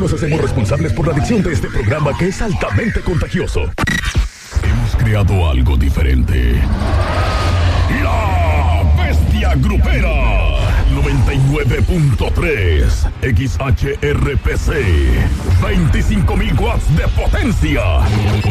nos hacemos responsables por la adicción de este programa que es altamente contagioso. Hemos creado algo diferente. La Bestia Grupera 99.3 XHRPC, 25.000 watts de potencia.